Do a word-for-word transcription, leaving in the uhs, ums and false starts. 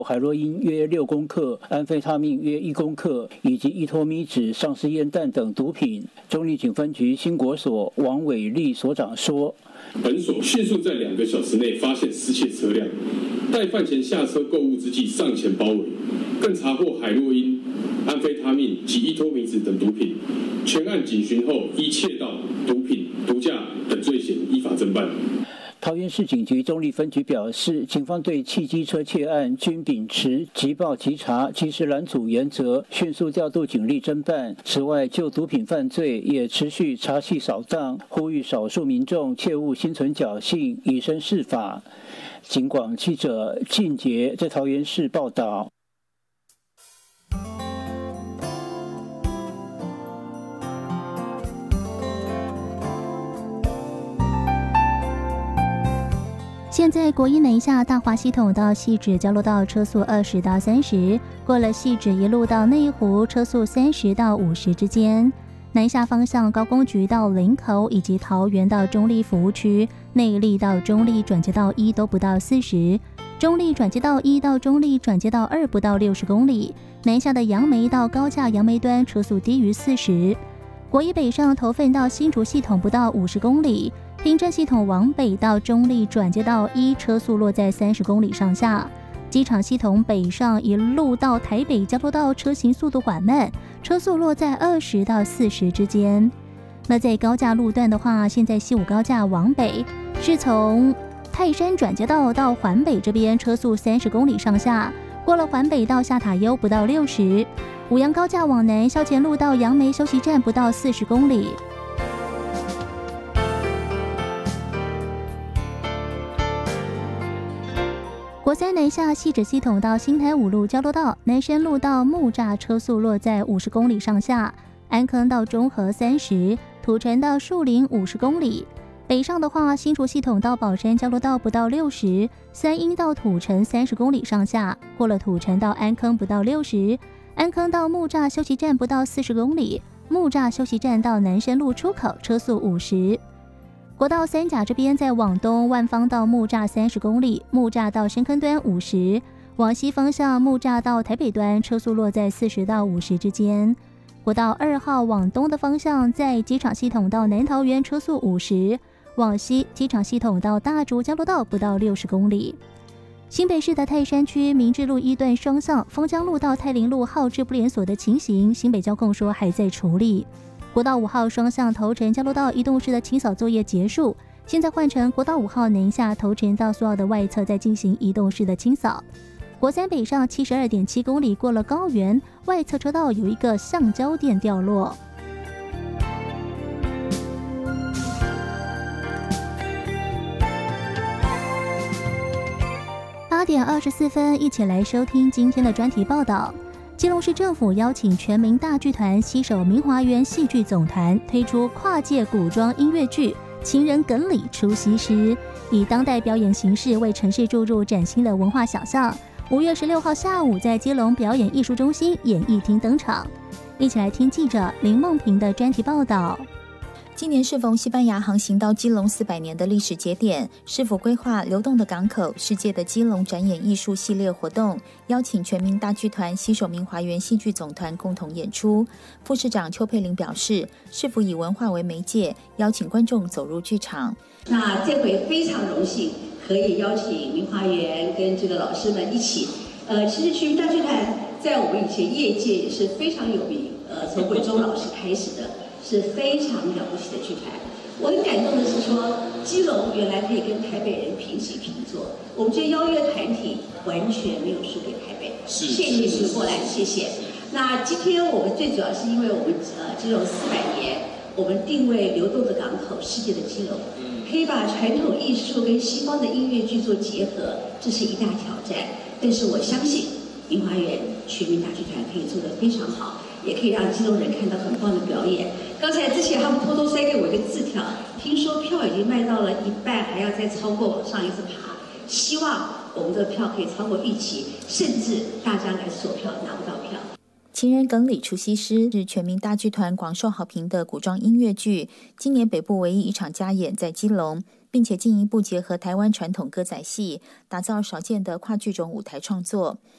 海洛因约六公克，安非他命约一公克，以及依托咪酯、丧尸烟弹等毒品。中立警分局新国所王伟立所长说：“ 本所迅速在两个小时内发现失窃车辆，待犯前下车购物之际上前包围，更查获海洛因、安非他命及依托咪酯等毒品。全案警询后，依窃盗、毒品、毒驾等罪嫌依法侦办。” 桃园市警局中立分局表示，警方对汽机车窃案均秉持即报即查、及时拦阻原则，迅速调度警力侦办。此外，就毒品犯罪也持续查缉扫荡，呼吁少数民众切勿心存侥幸，以身试法。警广记者靳杰在桃园市报道。 现在国一南下大华系统到汐止交流道车速二十到三十，过了汐止一路到内湖车速三十到五十之间。南下方向高工局到林口以及桃园到中立服务区，内壢到中立转接道一都不到四十，中立转接道一到中立转接道二不到六十公里。南下的杨梅到高架杨梅端车速低于四十。国一北上头份到新竹系统不到五十公里。平镇系统往北到中立转接道一车速落在三十公里上下，机场系统北上一路到台北交流道车行速度缓慢，车速落在二十到四十之间。那在高架路段的话，现在西武高架往北是从泰山转接道到环北这边车速三十公里上下，过了环北到下塔悠不到六十。五杨高架往南消前路到杨梅休息站不到四十公里。国三南下汐止系统到新台五路交流道，南山路到木栅车速落在五十公里上下，安坑到中和三十，土城到树林五十公里。北上的话，新竹系统到宝山交流道不到六十，三鹰到土城三十公里上下，过了土城到安坑不到六十，安坑到木栅休息站不到四十公里，木栅休息站到南山路出口车速五十。国道三甲这边在往东万方到木栅三十公里，木栅到深坑端五十，往西方向木栅到台北端车速落在四十到五十之间。国道二号往东的方向，在机场系统到南桃园车速五十，往西机场系统到大竹交流道不到六十公里。新北市的泰山区明治路一段双向丰江路到泰林路号志不连锁的情形，新北交控说还在处理。国道五号双向头城交流道移动式的清扫作业结束，现在换成国道五号南下头城到苏澳的外侧在进行移动式的清扫。国三北上 七十二点七公里过了高原，外侧车道有一个橡胶垫掉落。八点二十四分，一起来收听今天的专题报道。基隆市政府邀请全民大剧团携手明华园戏剧总团推出跨界古装音乐剧《情人哏里出西施》，以当代表演形式为城市注入崭新的文化想象。五月十六号下午在基隆表演艺术中心演艺厅登场。一起来听记者林梦平的专题报道。 今年适逢西班牙航行到基隆四百年的历史节点，市府规划流动的港口世界的基隆展演艺术系列活动，邀请全民大剧团携手明华园戏剧总团共同演出。副市长邱佩玲表示，市府以文化为媒介，邀请观众走入剧场。 那这回非常荣幸可以邀请明华园跟这个老师们一起，呃，其实全民大剧团在我们以前业界也是非常有名，呃，从伟忠老师开始的。是非常了不起的剧团。我很感动的是说，基隆原来可以跟台北人平起平坐。我们这邀约团体完全没有输给台北，谢谢你们过来，谢谢。那今天我们最主要是因为我们呃基隆四百年，我们定位流动的港口，世界的基隆，可以把传统艺术跟西方的音乐剧做结合，这是一大挑战。但是我相信明华园全民大剧团可以做得非常好。也可以让基隆人看到很棒的表演。刚才之前他们偷偷塞给我一个字条，听说票已经卖到了一半，还要再超过往上一直爬。希望我们的票可以超过预期，甚至大家来索票拿不到票。 情人哏里出西施是全民大剧团广受好评的古装音乐剧，今年北部唯一一场加演在基隆，并且进一步结合台湾传统歌仔戏，打造少见的跨剧种舞台创作。